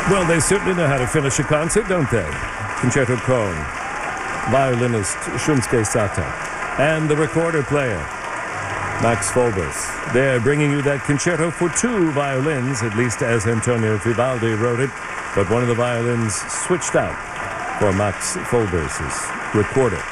Well, they certainly know how to finish a concert, don't they? Concerto Cone, violinist Shunsuke Sato, and the recorder player, Max Folbers. They're bringing you that concerto for two violins, at least as Antonio Vivaldi wrote it, but one of the violins switched out for Max Folbers' recorder.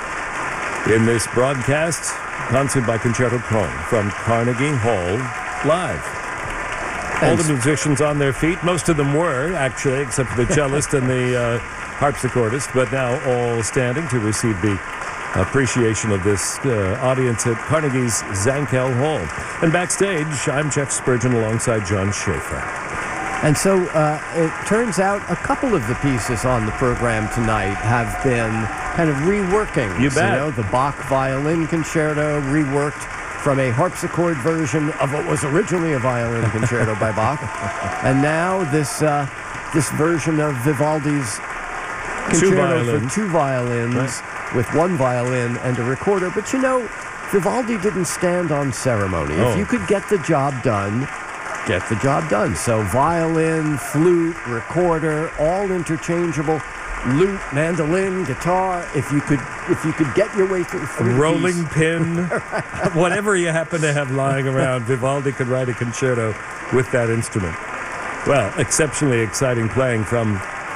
In this broadcast, concert by Concerto Cone from Carnegie Hall Live. All the musicians on their feet. Most of them were, actually, except for the cellist and the harpsichordist, but now all standing to receive the appreciation of this audience at Carnegie's Zankel Hall. And backstage, I'm Jeff Spurgeon alongside John Schaefer. And so it turns out a couple of the pieces on the program tonight have been kind of reworking. You bet. You know, the Bach Violin Concerto reworked from a harpsichord version of what was originally a violin concerto by Bach. And now this version of Vivaldi's concerto for two violins, right, with one violin and a recorder. But you know, Vivaldi didn't stand on ceremony. If you could get the job done, get the job done. So violin, flute, recorder, all interchangeable. Lute, mandolin, guitar. If you could get your way through rolling pin, whatever you happen to have lying around, Vivaldi could write a concerto with that instrument. Well, exceptionally exciting playing from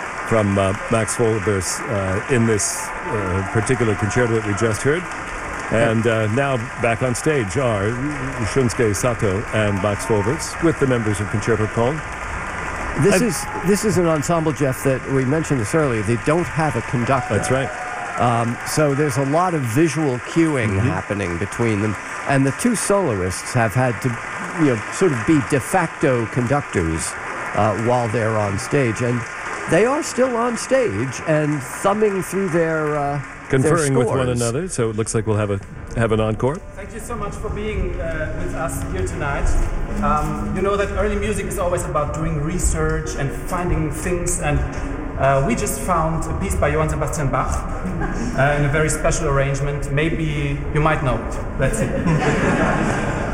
Max Folbers in this particular concerto that we just heard. And now back on stage are Shunsuke Sato and Max Folbers with the members of Concerto Cone. This is an ensemble, Jeff, that we mentioned this earlier. They don't have a conductor. That's right. So there's a lot of visual cueing happening between them. And the two soloists have had to, sort of be de facto conductors while they're on stage. And they are still on stage and thumbing through their conferring their with one another. So it looks like we'll have an encore. Thank you so much for being with us here tonight. You know that early music is always about doing research and finding things, and we just found a piece by Johann Sebastian Bach in a very special arrangement. Maybe you might know it. Let's see.